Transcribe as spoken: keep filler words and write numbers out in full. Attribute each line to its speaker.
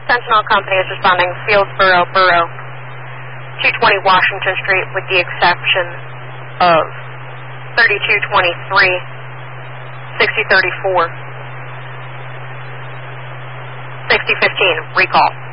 Speaker 1: Sentinel Company is responding Fieldsboro, Borough, two twenty Washington Street, with the exception of thirty-two twenty-three, sixty thirty-four, sixty fifteen, recall.